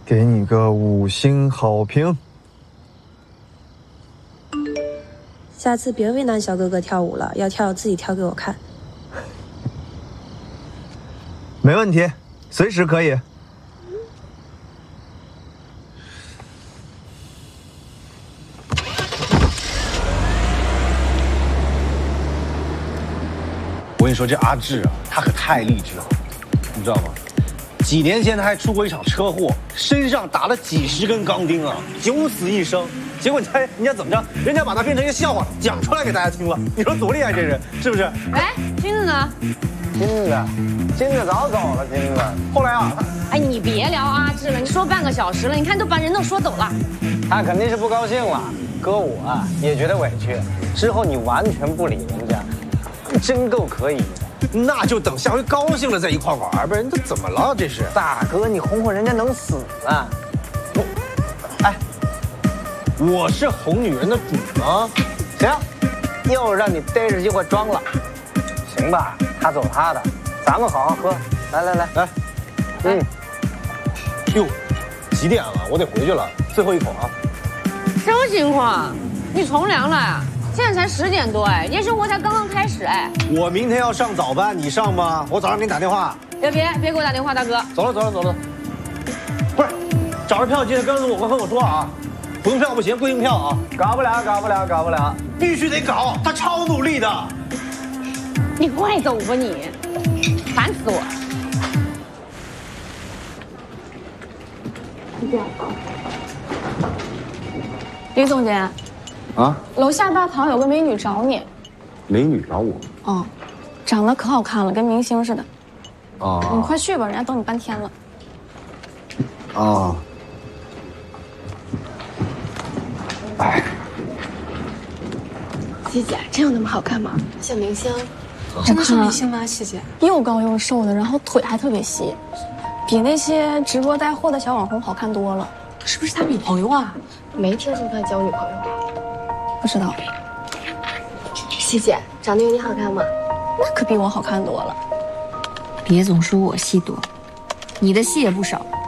给你个5星好评。 下次别为难小哥哥跳舞了，要跳自己跳给我看。 没问题，随时可以。 我跟你说，这阿志啊，他可太励志了，你知道吗？几年前他还出过一场车祸，身上打了几10根钢钉啊，九死一生。结果你猜人家怎么着？人家把他变成一个笑话讲出来给大家听了。你说多厉害这人，是不是？ 哎，金子呢？ 金子早走了，金子。 后来啊， 哎，你别聊阿志了，你说半个小时了，你看都把人都说走了。 他肯定是不高兴了，哥我啊也觉得委屈。之后你完全不理人家，真够可以的。 那就等下回高兴了再一块玩呗。这怎么了？这是大哥，你哄哄人家能死啊？ 我是哄女人的主吗？ 行，又让你逮着机会装了。行吧，他走他的，咱们好好喝。来， 哟，几点了？我得回去了，最后一口啊。 什么情况？你从良了呀？现在才10点多哎，夜生活才刚刚开始哎。 我明天要上早班，你上吗？我早上给你打电话。 别给我打电话，大哥。 走了。不是，找着票记得跟我说啊。不用票不行，规定票啊！ 搞不了， 必须得搞，他超努力的。 你快走吧你，烦死我！ 李总监， 啊， 楼下大堂有个美女找你。 美女找我？ 哦，长得可好看了，跟明星似的。 哦， 你快去吧，人家等你半天了。 哦。哎， 希姐，真有那么好看吗？像明星？真的是明星吗？希姐， 又高又瘦的，然后腿还特别细，比那些直播带货的小网红好看多了。 是不是他女朋友啊？没听说他交女朋友啊。 不知道。 希姐，长得有你好看吗？ 那可比我好看多了。 别总说我戏多，你的戏也不少。